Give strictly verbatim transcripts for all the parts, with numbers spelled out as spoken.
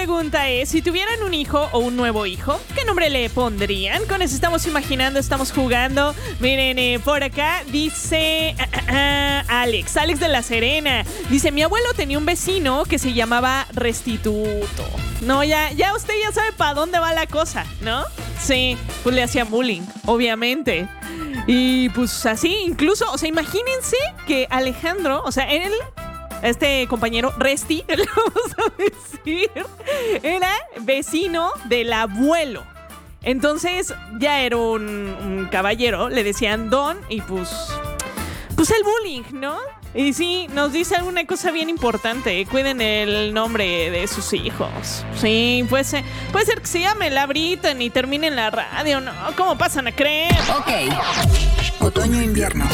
pregunta es, si tuvieran un hijo o un nuevo hijo, ¿qué nombre le pondrían? Con eso estamos imaginando, estamos jugando. Miren, eh, por acá dice ah, ah, ah, Alex, Alex de la Serena. Dice, mi abuelo tenía un vecino que se llamaba Restituto. No, ya, ya usted ya sabe para dónde va la cosa, ¿no? Sí, pues le hacían bullying, obviamente. Y pues así, incluso, o sea, imagínense que Alejandro, o sea, él... Este compañero, Resti, le vamos a decir, era vecino del abuelo. Entonces ya era un, un caballero, le decían Don y pues, pues el bullying, ¿no? Y sí, nos dice alguna cosa bien importante, cuiden el nombre de sus hijos. Sí, puede ser, puede ser que se llame Labrita y termine en la radio, ¿no? ¿Cómo pasan a creer? Ok, otoño-invierno.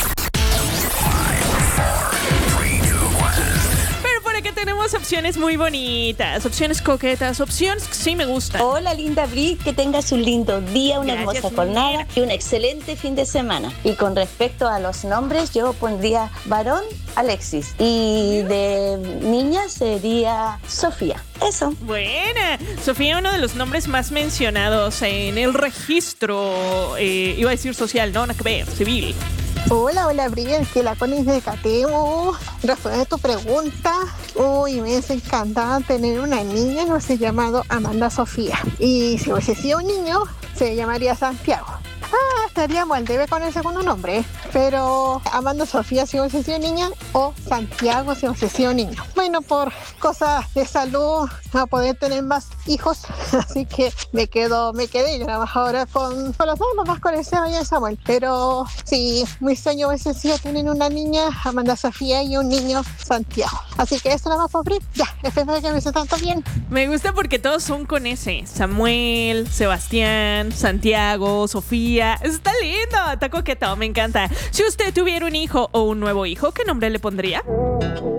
Que tenemos opciones muy bonitas, opciones coquetas, opciones que sí me gustan. Hola, linda Bri, que tengas un lindo día, una Gracias, hermosa jornada y un excelente fin de semana. Y con respecto a los nombres, yo pondría varón Alexis y de niña sería Sofía. Eso. Buena. Sofía, uno de los nombres más mencionados en el registro, eh, iba a decir social, no, nada que ver, civil. Hola, hola, Brian, que la Conis de Catemo. Responde a tu pregunta. Uy, me hubiese encantado tener una niña, no sé, llamado Amanda Sofía. Y si hubiese sido un niño, se llamaría Santiago. Ah, estaríamos al debe con el segundo nombre. Pero Amanda Sofía si hubiese sido niña o Santiago si hubiese sido niño. Bueno, por cosas de salud no poder tener más hijos, así que me quedo, me quedé yo nada más ahora con, con los dos, nomás con el Seba y el Samuel. Pero sí, mi sueño hubiese sido tener una niña, Amanda Sofía, y un niño, Santiago. Así que eso nada más por abrir. Ya, espero que me hice tanto bien. Me gusta porque todos son con ese. Samuel, Sebastián, Santiago, Sofía. Está lindo, está coqueto, me encanta. Si usted tuviera un hijo o un nuevo hijo, ¿qué nombre le pondría?